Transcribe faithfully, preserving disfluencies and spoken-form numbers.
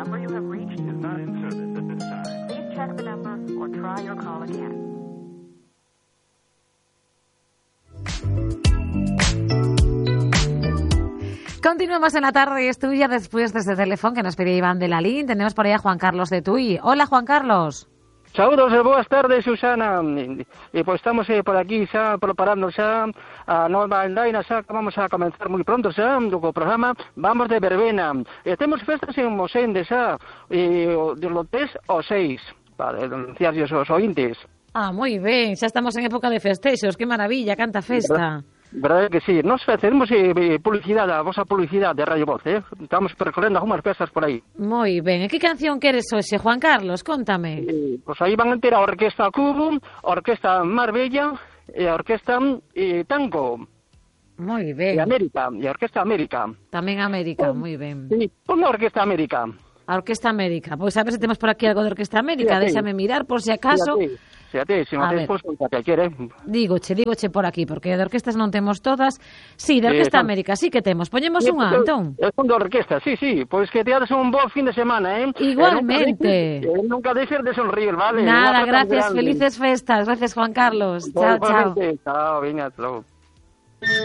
number you have reached is not in service at this time. Please check the number or try your call again. Continuamos en la tarde y es tuya después de ese teléfono que nos pide Iván de la Lin. Tenemos por ahí a Juan Carlos de Tui. Hola, Juan Carlos. Saúdos e boas tardes, Susana. E pois estamos eh, por aquí xa preparando xa a nova andaina xa que vamos a comenzar moi pronto xa do programa. Vamos de verbena. E temos festas en Mosende xa e de lo tres ao seis para denunciarles os ointes. Ah, moi ben, xa estamos en época de festexos. Que maravilla, canta festa. Verdade que sí. Nos facemos eh, publicidade, a vosa publicidade de Radio Voz, eh? Estamos percorrendo algunhas pesas por aí. Moi ben. E que canción queres hoxe, Juan Carlos? Contame. Eh, pois aí van a ter a Orquesta Cubo, a Orquesta Marbella e a Orquesta eh, Tango. Moi ben. E América, e a Orquesta América. Tamén América, moi ben. Sí, pon a Orquesta América. A Orquesta América. Pois a ver se temos por aquí algo de Orquesta América. Fíjate. Déxame mirar por si acaso. Fíjate. Fíjate, se non tens posto que quere. Dígoche, dígoche por aquí, porque de orquestas non temos todas. Sí, de Orquesta Eh, América sí que temos. Poñemos unha, entón. É un de orquesta, sí, sí. Pois que teades un bo fin de semana, eh? Igualmente. Eh, nunca, de, eh, nunca deixes de sonreír, vale? Nada, Un abrazo gracias, grande. felices festas. Gracias, Juan Carlos. Chao, chao. Chao, veña, chao.